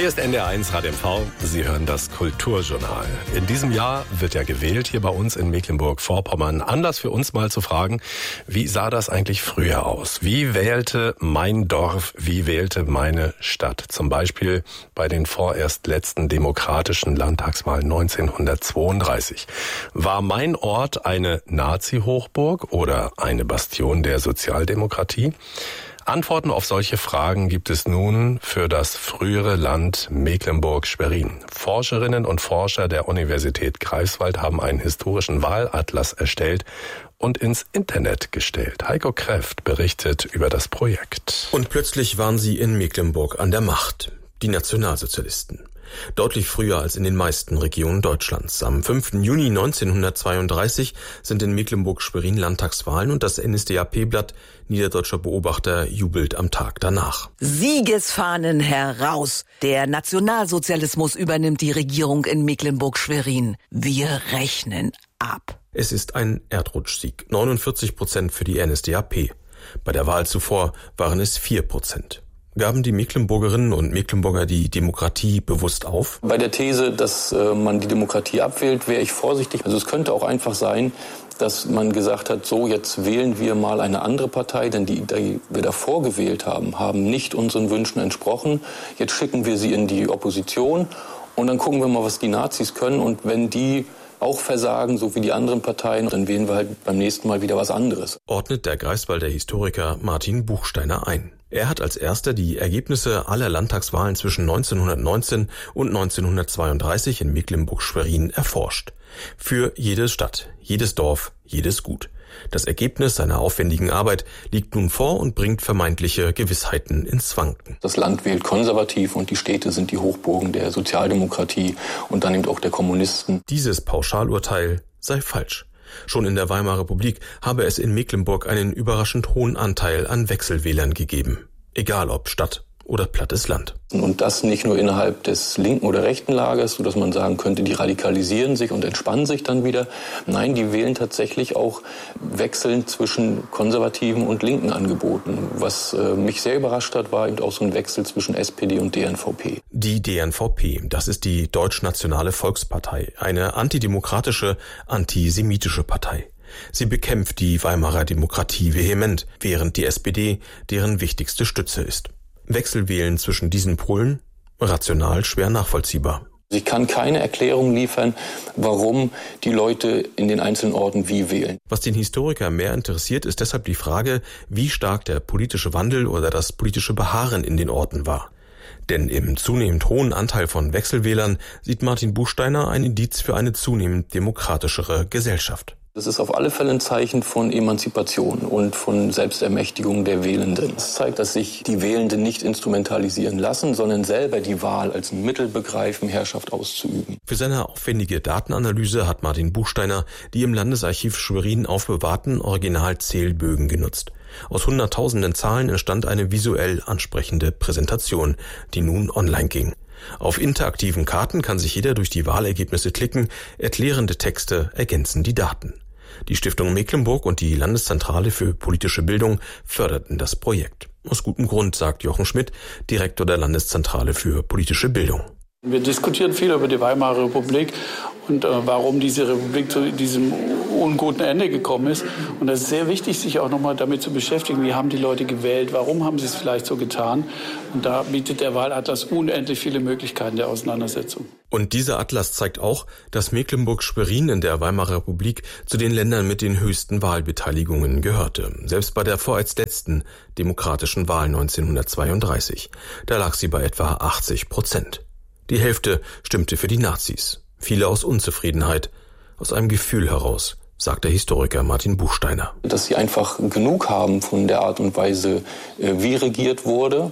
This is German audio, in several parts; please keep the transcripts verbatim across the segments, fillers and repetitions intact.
Hier ist N D R eins Rad M V. Sie hören das Kulturjournal. In diesem Jahr wird ja gewählt hier bei uns in Mecklenburg-Vorpommern. Anlass für uns mal zu fragen, wie sah das eigentlich früher aus? Wie wählte mein Dorf, wie wählte meine Stadt? Zum Beispiel bei den vorerst letzten demokratischen Landtagswahlen neunzehnhundertzweiunddreißig. War mein Ort eine Nazi-Hochburg oder eine Bastion der Sozialdemokratie? Antworten auf solche Fragen gibt es nun für das frühere Land Mecklenburg-Schwerin. Forscherinnen und Forscher der Universität Greifswald haben einen historischen Wahlatlas erstellt und ins Internet gestellt. Heiko Kräft berichtet über das Projekt. Und plötzlich waren sie in Mecklenburg an der Macht, die Nationalsozialisten. Deutlich früher als in den meisten Regionen Deutschlands. Am fünften Juni neunzehnhundertzweiunddreißig sind in Mecklenburg-Schwerin Landtagswahlen und das N S D A P-Blatt Niederdeutscher Beobachter jubelt am Tag danach. Siegesfahnen heraus! Der Nationalsozialismus übernimmt die Regierung in Mecklenburg-Schwerin. Wir rechnen ab. Es ist ein Erdrutschsieg. neunundvierzig Prozent für die N S D A P. Bei der Wahl zuvor waren es vier Prozent. Gaben die Mecklenburgerinnen und Mecklenburger die Demokratie bewusst auf? Bei der These, dass äh, man die Demokratie abwählt, wäre ich vorsichtig. Also es könnte auch einfach sein, dass man gesagt hat, so jetzt wählen wir mal eine andere Partei, denn die, die wir davor gewählt haben, haben nicht unseren Wünschen entsprochen. Jetzt schicken wir sie in die Opposition und dann gucken wir mal, was die Nazis können. Und wenn die auch versagen, so wie die anderen Parteien, dann wählen wir halt beim nächsten Mal wieder was anderes. Ordnet der Greifswalder Historiker Martin Buchsteiner ein. Er hat als erster die Ergebnisse aller Landtagswahlen zwischen neunzehnhundertneunzehn und neunzehnhundertzweiunddreißig in Mecklenburg-Schwerin erforscht. Für jede Stadt, jedes Dorf, jedes Gut. Das Ergebnis seiner aufwendigen Arbeit liegt nun vor und bringt vermeintliche Gewissheiten ins Wanken. Das Land wählt konservativ und die Städte sind die Hochburgen der Sozialdemokratie und dann eben auch der Kommunisten. Dieses Pauschalurteil sei falsch. Schon in der Weimarer Republik habe es in Mecklenburg einen überraschend hohen Anteil an Wechselwählern gegeben. Egal ob Stadt oder plattes Land. Und das nicht nur innerhalb des linken oder rechten Lagers, sodass man sagen könnte, die radikalisieren sich und entspannen sich dann wieder. Nein, die wählen tatsächlich auch wechselnd zwischen konservativen und linken Angeboten. Was äh, mich sehr überrascht hat, war eben auch so ein Wechsel zwischen S P D und D N V P. Die D N V P, das ist die Deutschnationale Volkspartei, eine antidemokratische, antisemitische Partei. Sie bekämpft die Weimarer Demokratie vehement, während die S P D deren wichtigste Stütze ist. Wechselwählen zwischen diesen Polen? Rational schwer nachvollziehbar. Ich kann keine Erklärung liefern, warum die Leute in den einzelnen Orten wie wählen. Was den Historiker mehr interessiert, ist deshalb die Frage, wie stark der politische Wandel oder das politische Beharren in den Orten war. Denn im zunehmend hohen Anteil von Wechselwählern sieht Martin Buchsteiner ein Indiz für eine zunehmend demokratischere Gesellschaft. Das ist auf alle Fälle ein Zeichen von Emanzipation und von Selbstermächtigung der Wählenden. Es zeigt, dass sich die Wählenden nicht instrumentalisieren lassen, sondern selber die Wahl als Mittel begreifen, Herrschaft auszuüben. Für seine aufwendige Datenanalyse hat Martin Buchsteiner die im Landesarchiv Schwerin aufbewahrten Originalzählbögen genutzt. Aus hunderttausenden Zahlen entstand eine visuell ansprechende Präsentation, die nun online ging. Auf interaktiven Karten kann sich jeder durch die Wahlergebnisse klicken, erklärende Texte ergänzen die Daten. Die Stiftung Mecklenburg und die Landeszentrale für politische Bildung förderten das Projekt. Aus gutem Grund, sagt Jochen Schmidt, Direktor der Landeszentrale für politische Bildung. Wir diskutieren viel über die Weimarer Republik und äh, warum diese Republik zu diesem unguten Ende gekommen ist. Und das ist sehr wichtig, sich auch nochmal damit zu beschäftigen, wie haben die Leute gewählt, warum haben sie es vielleicht so getan. Und da bietet der Wahlatlas unendlich viele Möglichkeiten der Auseinandersetzung. Und dieser Atlas zeigt auch, dass Mecklenburg-Schwerin in der Weimarer Republik zu den Ländern mit den höchsten Wahlbeteiligungen gehörte. Selbst bei der vorerst letzten demokratischen Wahl neunzehnhundertzweiunddreißig. Da lag sie bei etwa achtzig Prozent. Die Hälfte stimmte für die Nazis. Viele aus Unzufriedenheit, aus einem Gefühl heraus, sagt der Historiker Martin Buchsteiner. Dass sie einfach genug haben von der Art und Weise, wie regiert wurde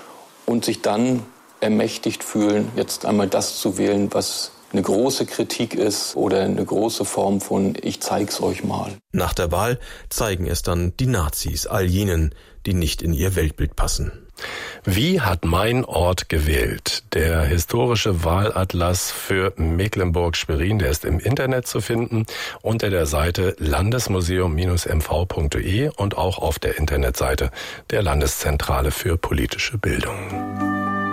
und sich dann ermächtigt fühlen, jetzt einmal das zu wählen, was eine große Kritik ist oder eine große Form von ich zeig's euch mal. Nach der Wahl zeigen es dann die Nazis, all jenen, die nicht in ihr Weltbild passen. Wie hat mein Ort gewählt? Der historische Wahlatlas für Mecklenburg-Schwerin, der ist im Internet zu finden unter der Seite landesmuseum Bindestrich m v Punkt de und auch auf der Internetseite der Landeszentrale für politische Bildung.